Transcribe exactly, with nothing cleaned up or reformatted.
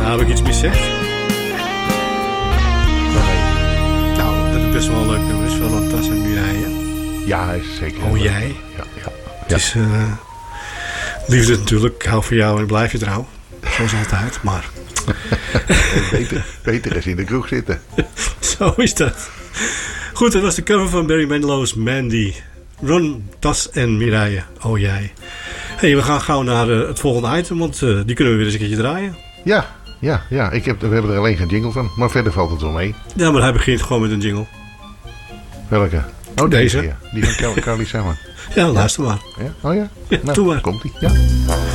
Nou, heb ik iets miszegd? Nee. Nou, dat is best wel een leuk nummer. Is van Rotas en Mireille. Ja, is zeker. Oh, jij? Ja, ja. Het is uh, liefde natuurlijk. Ik hou van jou en blijf je trouw. Zoals altijd, maar... beter, beter is in de kroeg zitten. Zo is dat. Goed, dat was de cover van Barry Manilow's Mandy. Ron, Tas en Mireille. Oh jij. Hey, we gaan gauw naar uh, het volgende item, want uh, die kunnen we weer eens een keertje draaien. Ja, ja, ja. Ik heb, we hebben er alleen geen jingle van, maar verder valt het wel mee. Ja, maar hij begint gewoon met een jingle. Welke? Oh, deze. deze ja. Die van Carly Simon. Ja, luister maar. Ja? Oh ja? Ja, nou, doe maar. Komt-ie. Ja.